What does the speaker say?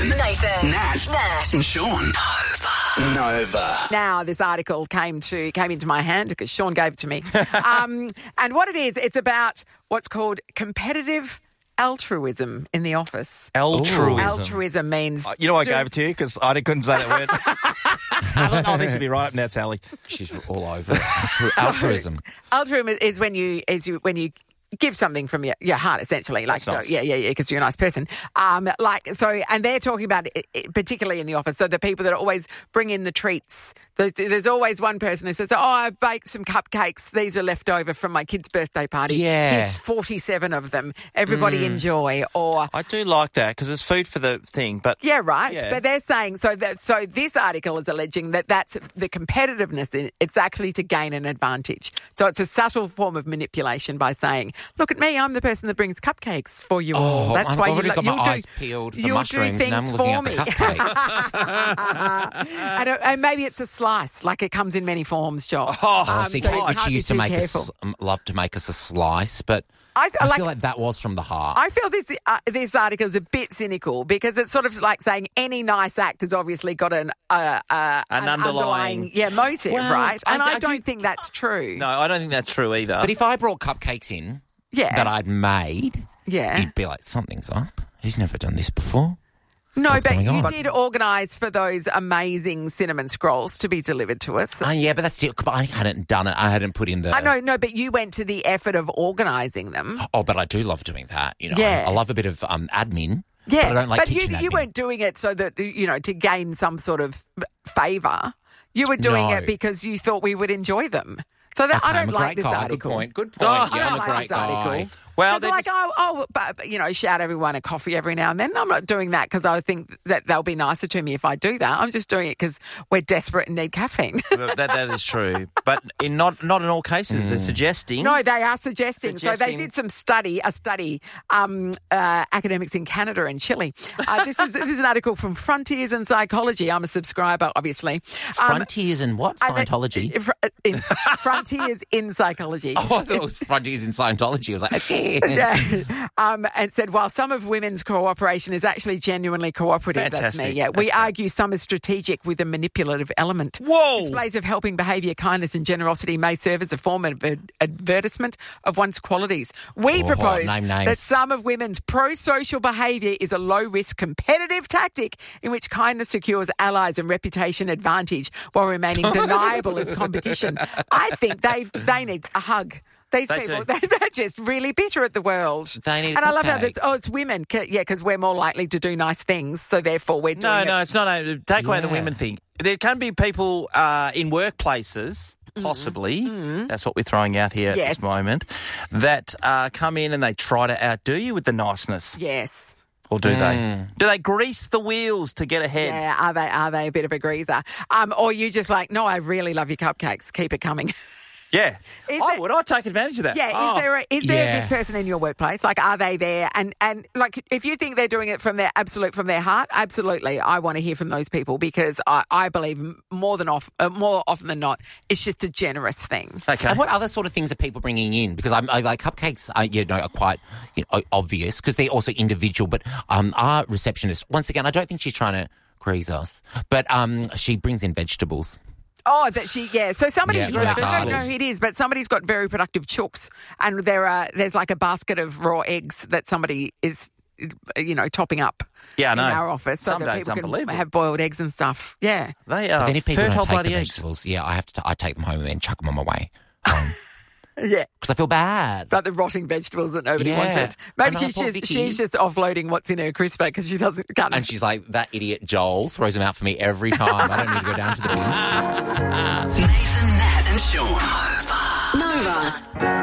Nathan. Nat. And Sean. Nova. Now, this article came into my hand because Sean gave it to me. And what it is, it's about what's called competitive altruism in the office. Altruism. Altruism means... You know I gave it to you because I couldn't say that word. I thought, oh, this would be right up Nat's alley. She's all over it. Altruism. Altruism is when you give something from your heart, essentially. Like, That's nice. Yeah, because you're a nice person. And they're talking about it, particularly in the office. So the people that always bring in the treats. There's always one person who says, "Oh, I've baked some cupcakes. These are left over from my kid's birthday party. Yeah. Here's 47 of them. Everybody enjoy." Or I do like that because it's food for the thing. But yeah, right. Yeah. But they're saying so this article is alleging that that's the competitiveness. It's actually to gain an advantage. So it's a subtle form of manipulation by saying, "Look at me, I'm the person that brings cupcakes for you all." That's I've why already got my you'll eyes peeled for you'll mushrooms do things and I'm for looking at the me. cupcakes. And maybe it's a slice, like it comes in many forms, Joel. See, so you can't she be used to too make careful. love to make us a slice, but I feel like that was from the heart. I feel this article is a bit cynical because it's sort of like saying any nice act has obviously got an underlying motive, Well, right? And I I don't do- think that's true. no, I don't think that's true either. But if I brought cupcakes in that I'd made, you'd be like, something's up. Who's never done this before? No, What's but going you on? did organise for those amazing cinnamon scrolls to be delivered to us. Yeah, but that's still, I hadn't done it. I hadn't put in the... I know, no, but you went to the effort of organising them. Oh, but I do love doing that. You know, Yeah. I love a bit of admin. Yeah, but I don't like kitchen you admin. weren't doing it so that, to gain some sort of favour. You were doing No. it because you thought we would enjoy them. So that I Okay, don't I'm a like great this guy. article. Good point. I Yeah, I'm don't a like great this article. guy. Well, It's like, shout everyone a coffee every now and then. I'm not doing that because I think that they'll be nicer to me if I do that. I'm just doing it because we're desperate and need caffeine. that is true. But not in all cases. They're suggesting. No, they are suggesting. So they did a study, academics in Canada and Chile. This is an article from Frontiers in Psychology. I'm a subscriber, obviously. Frontiers in what? Scientology? Frontiers in Psychology. Oh, I thought it was Frontiers in Scientology. I was like, okay. Yeah. And said, while some of women's cooperation is actually genuinely cooperative, that's me. Fantastic. Yeah, we That's argue some is strategic with a manipulative element. Whoa! Displays of helping behaviour, kindness and generosity may serve as a form of advertisement of one's qualities. We propose name names. that some of women's pro-social behaviour is a low-risk competitive tactic in which kindness secures allies and reputation advantage while remaining deniable as competition. I think they need a hug. These They people, do. they're just really bitter at the world. They need and I love how cupcakes. it's women. Because we're more likely to do nice things, so therefore we're doing No, it. it's not. Take away the Yeah. women thing. There can be people in workplaces, possibly, that's what we're throwing out here at Yes. this moment, that come in and they try to outdo you with the niceness. Yes. Or do they? Do they grease the wheels to get ahead? Yeah, are they a bit of a greaser? Or you just like, no, I really love your cupcakes. Keep it coming. Yeah. Is I it- would. I'd take advantage of that. Yeah, Oh. is there Yeah. this person in your workplace? Like, are they there? And like, if you think they're doing it from their heart, absolutely, I want to hear from those people because I believe more often than not, it's just a generous thing. Okay. And what other sort of things are people bringing in? Because I like cupcakes are quite obvious because they're also individual. But our receptionist, once again, I don't think she's trying to grease us, but she brings in vegetables. Oh, so somebody, Yeah, I don't vegetables. know who it is, but somebody's got very productive chooks, and there's like a basket of raw eggs that somebody is, topping up Yeah, I in know. our office so Some that days people can unbelievable. have boiled eggs and stuff. Yeah. They But are then if people fertile don't take bloody the eggs. vegetables, I take them home and then chuck them on my way. Yeah. Because I feel bad. But the rotting vegetables that nobody Yeah. wanted. Maybe And poor Vicky. she's just offloading what's in her crisper because she can't. And she's like, that idiot Joel throws them out for me every time. I don't need to go down to the bins. Nathan, Nat and Sean. Nova.